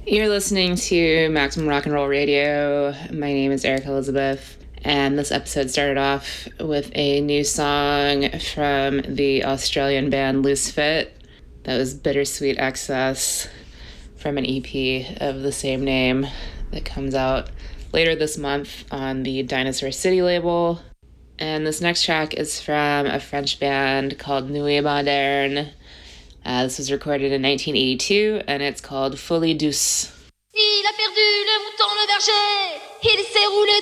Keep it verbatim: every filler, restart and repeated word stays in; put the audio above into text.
You're listening to Maximum Rock and Roll Radio. My name is Erica Elizabeth, and this episode started off with a new song from the Australian band Loose Fit. That was Bittersweet Excess from an E P of the same name that comes out later this month on the Dinosaur City label. And this next track is from a French band called Nuit Moderne. Uh, this was recorded in nineteen eighty-two, and it's called Folie Douce. Il a perdu le mouton, le berger, il s'est roulé